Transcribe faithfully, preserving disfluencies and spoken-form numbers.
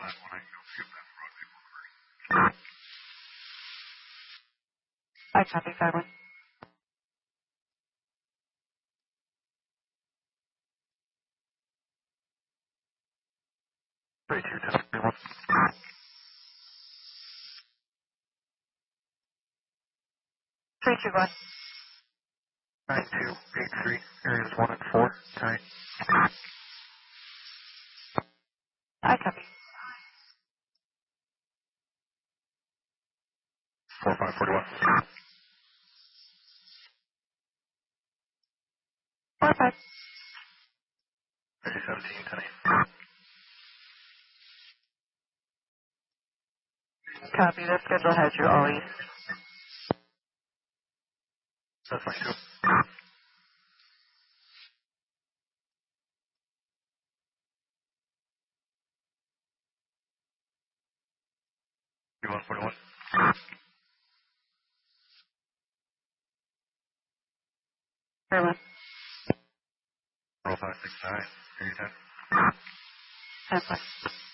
I copy five one. three two ten three one. Three two one. nine two eight three, areas one and four, tight. I copy. four five four one. Four five. thirty seventeen ten eight. Copy. The schedule has you all east. That's fine too. two one forty one. Three one. four five six nine, area ten. Ten five.